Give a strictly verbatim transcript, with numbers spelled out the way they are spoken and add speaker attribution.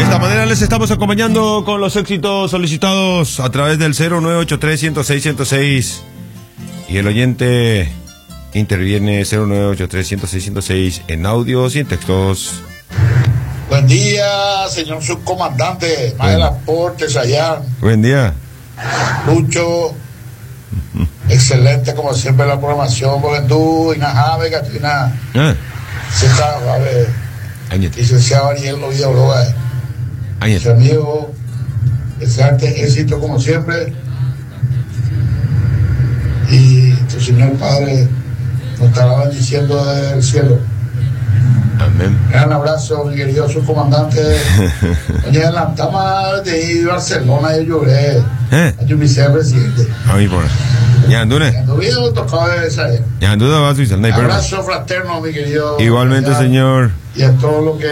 Speaker 1: esta manera les estamos acompañando con los éxitos solicitados a través del cero nueve ocho tres, uno cero seis, uno cero seis y el oyente interviene cero nueve ocho tres, uno cero seis, uno cero seis en audios y en textos.
Speaker 2: Buen día, señor subcomandante, Mael Aportes allá.
Speaker 1: Buen día.
Speaker 2: Lucho, excelente como siempre la programación, porque tú, Inajave, Catrina,
Speaker 1: Ah,
Speaker 2: se está, a ver,
Speaker 1: añete.
Speaker 2: licenciado Ariel Lovilla Oroa, su
Speaker 1: Añete.
Speaker 2: amigo, excelente éxito como siempre, y tu señor Padre nos estará bendiciendo desde el cielo.
Speaker 1: Amén.
Speaker 2: Gran abrazo, mi querido subcomandante. Oye, en la tama de ir a Barcelona yo lloré.
Speaker 1: Eh.
Speaker 2: Yo me hice presidente.
Speaker 1: A mí por. Ya andune.
Speaker 2: Cuando vi lo tocaba de esa.
Speaker 1: Ya anduda va a Suiza.
Speaker 2: Abrazo fraterno, mi querido.
Speaker 1: Igualmente,
Speaker 2: allá,
Speaker 1: señor.
Speaker 2: Y a todo lo que